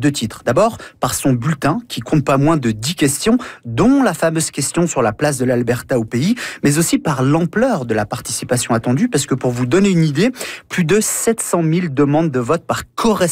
deux titres. D'abord, par son bulletin, qui compte pas moins de 10 questions, dont la fameuse question sur la place de l'Alberta au pays, mais aussi par l'ampleur de la participation attendue, parce que pour vous donner une idée, plus de 700 000 demandes de vote par correspondance